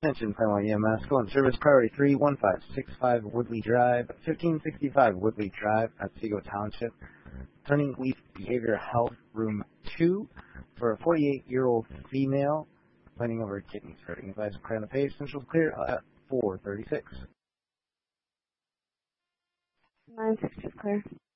Attention, Federal EMS, go in service priority 31565 Woodley Drive, 1565 Woodley Drive at Seago Township. Turning Leaf Behavioral Health, Room 2, for a 48-year-old female complaining of her kidneys hurting. Advised to clear on the page. Central clear at 4:36. 960 clear.